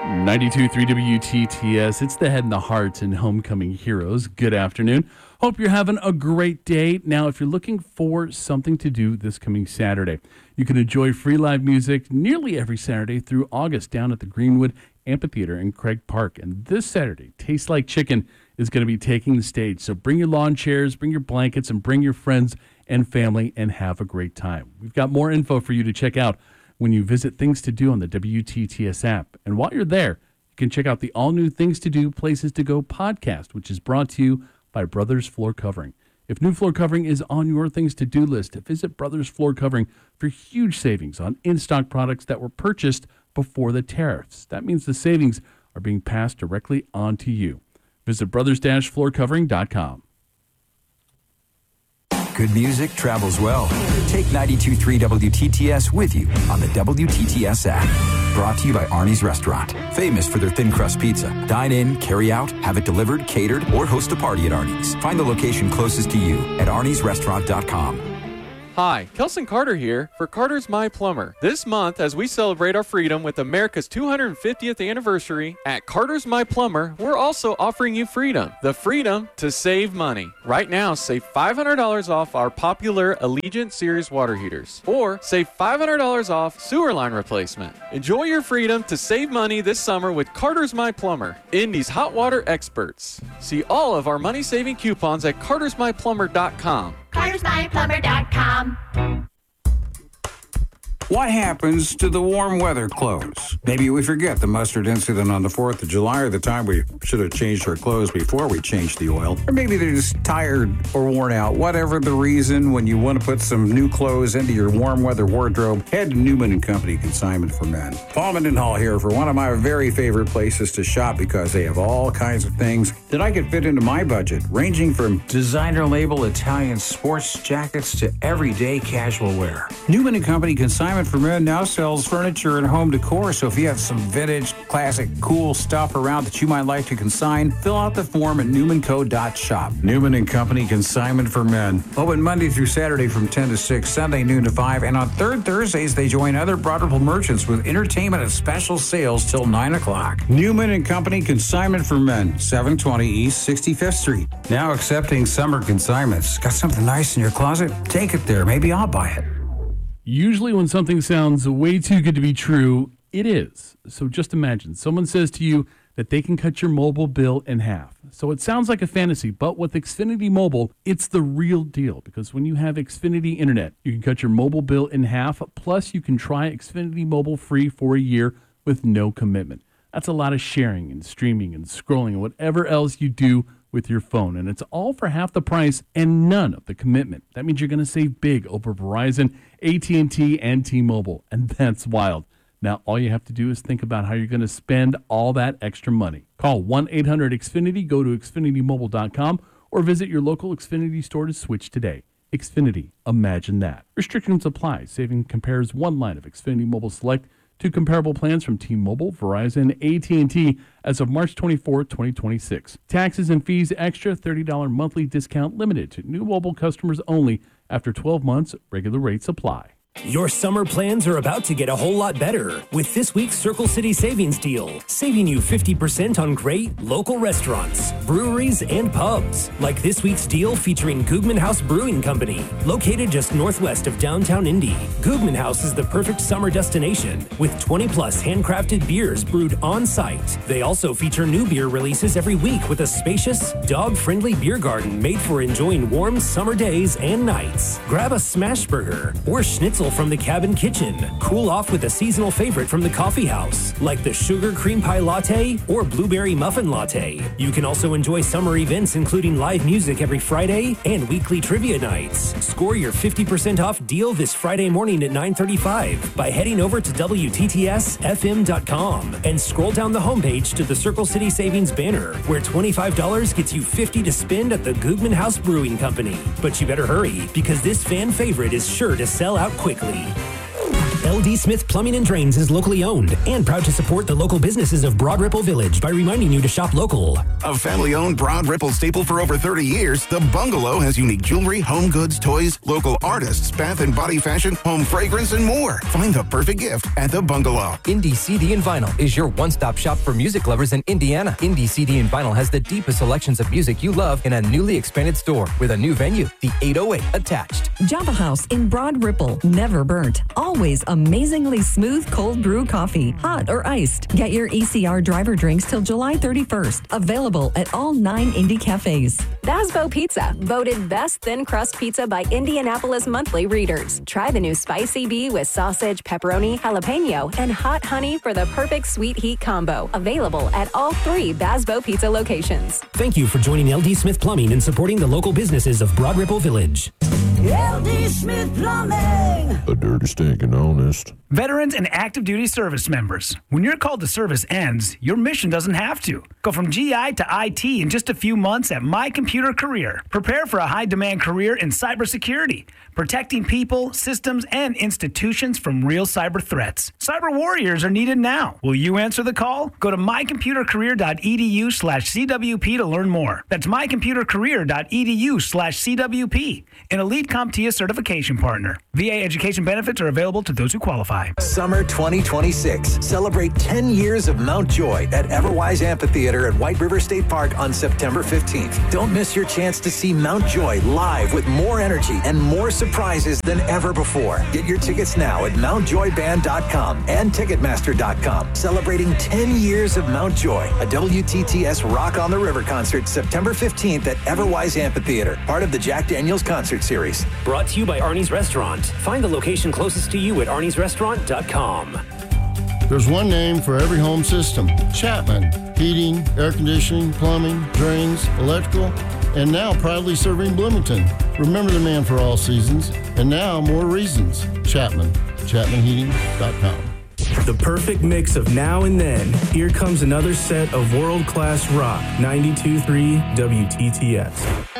92.3 WTTS. It's the head and the heart and homecoming heroes. Good afternoon. Hope you're having a great day. Now, if you're looking for something to do this coming Saturday, you can enjoy free live music nearly every Saturday through August down at the Greenwood Amphitheater in Craig Park. And this Saturday, Taste Like Chicken is going to be taking the stage. So bring your lawn chairs, bring your blankets, and bring your friends and family and have a great time. We've got more info for you to check out when you visit Things to Do on the WTTS app. And while you're there, you can check out the all-new Things to Do, Places to Go podcast, which is brought to you by Brothers Floor Covering. If new floor covering is on your Things to Do list, visit Brothers Floor Covering for huge savings on in-stock products that were purchased before the tariffs. That means the savings are being passed directly on to you. Visit brothers-floorcovering.com. Good music travels well. Take 92.3 WTTS with you on the WTTS app. Brought to you by Arnie's Restaurant. Famous for their thin crust pizza. Dine in, carry out, have it delivered, catered, or host a party at Arnie's. Find the location closest to you at arniesrestaurant.com. Hi, Kelson Carter here for Carter's My Plumber. This month, as we celebrate our freedom with America's 250th anniversary, at Carter's My Plumber, we're also offering you freedom. The freedom to save money. Right now, save $500 off our popular Allegiant Series water heaters. Or save $500 off sewer line replacement. Enjoy your freedom to save money this summer with Carter's My Plumber, Indy's hot water experts. See all of our money-saving coupons at cartersmyplumber.com. CartersMyPlumber.com. What happens to the warm weather clothes? Maybe we forget the mustard incident on the 4th of July or the time we should have changed our clothes before we changed the oil. Or maybe they're just tired or worn out. Whatever the reason, when you want to put some new clothes into your warm weather wardrobe, head to Newman & Company Consignment for Men. Paul Mendenhall here for one of my very favorite places to shop because they have all kinds of things that I could fit into my budget, ranging from designer label Italian sports jackets to everyday casual wear. Newman & Company Consignment for Men now sells furniture and home decor, so if you have some vintage, classic, cool stuff around that you might like to consign, fill out the form at newmanco.shop. Newman & Company Consignment for Men. Open Monday through Saturday from 10 to 6, Sunday noon to 5, and on third Thursdays they join other Broadwell merchants with entertainment and special sales till 9 o'clock. Newman & Company Consignment for Men, 720 East 65th Street. Now accepting summer consignments. Got something nice in your closet? Take it there. Maybe I'll buy it. Usually when something sounds way too good to be true, it is. So just imagine someone says to you that they can cut your mobile bill in half. So it sounds like a fantasy, but with Xfinity Mobile, it's the real deal. Because when you have Xfinity Internet, you can cut your mobile bill in half. Plus, you can try Xfinity Mobile free for a year with no commitment. That's a lot of sharing and streaming and scrolling and whatever else you do with your phone. And it's all for half the price and none of the commitment. That means you're going to save big over Verizon, AT&T, and T-Mobile. And that's wild. Now, all you have to do is think about how you're going to spend all that extra money. Call 1-800-XFINITY, go to XfinityMobile.com, or visit your local Xfinity store to switch today. Xfinity, imagine that. Restrictions apply. Saving compares one line of Xfinity Mobile Select to comparable plans from T-Mobile, Verizon, AT&T as of March 24, 2026. Taxes and fees extra, $30 monthly discount limited to new mobile customers only. After 12 months, regular rates apply. Your summer plans are about to get a whole lot better with this week's Circle City Savings Deal, saving you 50% on great local restaurants, breweries, and pubs. Like this week's deal featuring Googman House Brewing Company, located just northwest of downtown Indy. Googman House is the perfect summer destination with 20-plus handcrafted beers brewed on site. They also feature new beer releases every week with a spacious, dog-friendly beer garden made for enjoying warm summer days and nights. Grab a smash burger or schnitzel from the cabin kitchen. Cool off with a seasonal favorite from the coffee house, like the sugar cream pie latte or blueberry muffin latte. You can also enjoy summer events including live music every Friday and weekly trivia nights. Score your 50% off deal this Friday morning at 9:35 by heading over to WTTSFM.com and scroll down the homepage to the Circle City Savings banner, where $25 gets you $50 to spend at the Googman House Brewing Company. But you better hurry, because this fan favorite is sure to sell out quickly. LD Smith Plumbing and Drains is locally owned and proud to support the local businesses of Broad Ripple Village by reminding you to shop local. A family-owned Broad Ripple staple for over 30 years, The Bungalow has unique jewelry, home goods, toys, local artists, bath and body fashion, home fragrance, and more. Find the perfect gift at The Bungalow. Indie CD and Vinyl is your one-stop shop for music lovers in Indiana. Indie CD and Vinyl has the deepest selections of music you love in a newly expanded store with a new venue, the 808, attached. Java House in Broad Ripple. Never burnt. Always amazingly smooth cold brew coffee, hot or iced. Get your ECR driver drinks till July 31st. Available at all 9 Indie cafes. Basbo Pizza, voted best thin crust pizza by Indianapolis Monthly readers. Try the new Spicy Bee with sausage, pepperoni, jalapeno, and hot honey for the perfect sweet heat combo. Available at all 3 Basbo Pizza locations. Thank you for joining LD Smith Plumbing and supporting the local businesses of Broad Ripple Village. LD Smith Plumbing. A dirty, stinking honest. Veterans and active duty service members, when your call to service ends, your mission doesn't have to. Go from GI to IT in just a few months at My Computer Career. Prepare for a high-demand career in cybersecurity, protecting people, systems, and institutions from real cyber threats. Cyber warriors are needed now. Will you answer the call? Go to mycomputercareer.edu/CWP to learn more. That's mycomputercareer.edu/CWP, an elite CompTIA certification partner. VA education benefits are available to those who qualify. Summer 2026. Celebrate 10 years of Mount Joy at Everwise Amphitheater at White River State Park on September 15th. Don't miss your chance to see Mount Joy live with more energy and more surprises than ever before. Get your tickets now at mountjoyband.com and Ticketmaster.com. Celebrating 10 years of Mount Joy, a WTTS Rock on the River concert September 15th at Everwise Amphitheater, part of the Jack Daniels Concert Series. Brought to you by Arnie's Restaurant. Find the location closest to you at arniesrestaurant.com. There's one name for every home system. Chapman. Heating, air conditioning, plumbing, drains, electrical, and now proudly serving Bloomington. Remember the man for all seasons, and now more reasons. Chapman. ChapmanHeating.com. The perfect mix of now and then. Here comes another set of world-class rock. 92.3 WTTS.